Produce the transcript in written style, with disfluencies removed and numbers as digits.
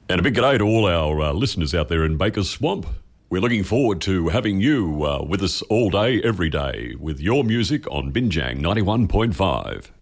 And a big g'day to all our listeners out there in Baker's Swamp. We're looking forward to having you with us all day, every day, with your music on Binjang 91.5.